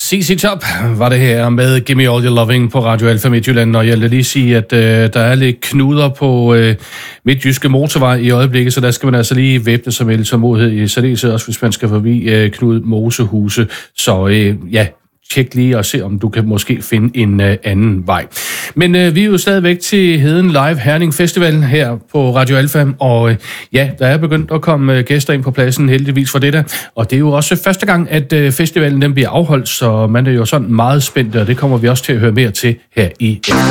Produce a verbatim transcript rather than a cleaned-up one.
C C Top var det her med Gimme All Your Loving på Radio Alfa Midtjylland, og jeg vil lige sige, at øh, der er lidt knuder på øh, Midtjyske Motorvej i øjeblikket, så der skal man altså lige væbne sig med lidt tålmodighed, i særdeleshed også hvis man skal forbi øh, Knud Mosehuse, så øh, ja, tjek lige og se, om du kan måske finde en øh, anden vej. Men øh, vi er jo stadigvæk til Heden Live Herning Festival her på Radio Alfa, og øh, ja, der er begyndt at komme øh, gæster ind på pladsen, heldigvis for det der. Og det er jo også første gang, at øh, festivalen den bliver afholdt, så man er jo sådan meget spændt, og det kommer vi også til at høre mere til her i